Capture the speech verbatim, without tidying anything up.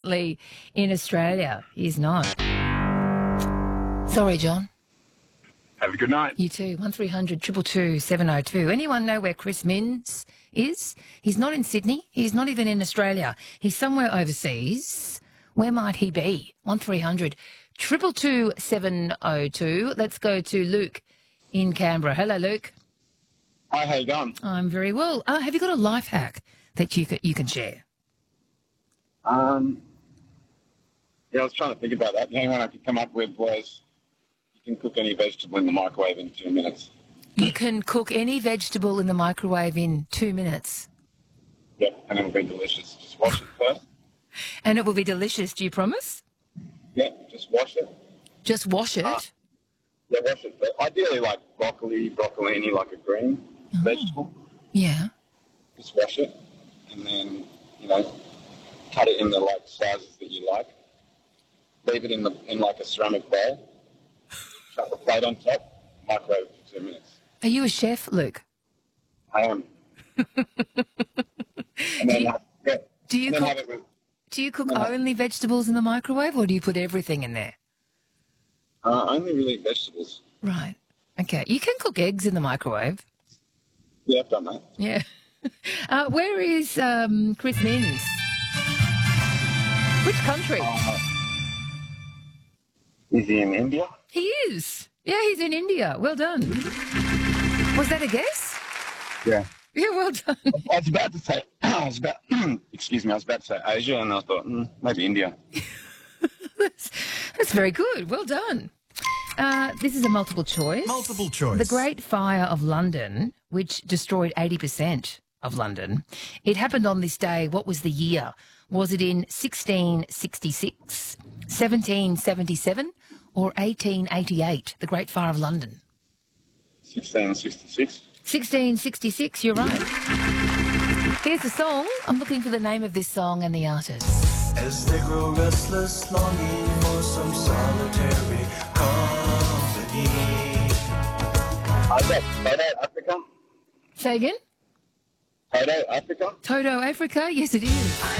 unfortunately, in Australia. He's not. Sorry, John. Have a good night. You too. one three hundred two two two seven oh two. Anyone know where Chris Minns is? He's not in Sydney. He's not even in Australia. He's somewhere overseas. Where might he be? one three hundred two two two seven oh two. Let's go to Luke in Canberra. Hello, Luke. Hi, how you going? I'm very well. Uh, have you got a life hack that you can, you can share? Um, yeah, I was trying to think about that. The only one I could come up with was you can cook any vegetable in the microwave in two minutes. You can cook any vegetable in the microwave in two minutes. Yep, and it'll be delicious. Just wash it first. And it will be delicious, do you promise? Yeah, just wash it. Just wash it? Uh, yeah, wash it. But ideally, like broccoli, broccolini, like a green Oh. vegetable. Yeah. Just wash it, and then, you know, cut it in the, like, sizes that you like. Leave it in the in, like, a ceramic bowl. Shut the plate on top. Microwave for two minutes. Are you a chef, Luke? I am. And then, Do you- have, yeah, Do you and then cook, have it with... do you cook no. only vegetables in the microwave, or do you put everything in there? Uh, only really vegetables. Right. Okay. You can cook eggs in the microwave. Yeah, I've done that. Yeah. Uh, where is um, Chris Minns? Which country? Uh, is he in India? He is. Yeah, he's in India. Well done. Was that a guess? Yeah. Yeah, well done. I was about to say, I was about, excuse me, I was about to say Asia, and I thought, mm, maybe India. that's, that's very good. Well done. Uh, this is a multiple choice. Multiple choice. The Great Fire of London, which destroyed eighty percent of London, it happened on this day. What was the year? Was it in sixteen sixty-six, seventeen seventy-seven, or eighteen eighty-eight? The Great Fire of London. sixteen sixty-six. sixteen sixty-six, you're right. Here's the song. I'm looking for the name of this song and the artist. As they grow restless, longing for some solitary company. I bet Toto Africa. Say again? Toto Africa. Toto Africa? Yes, it is.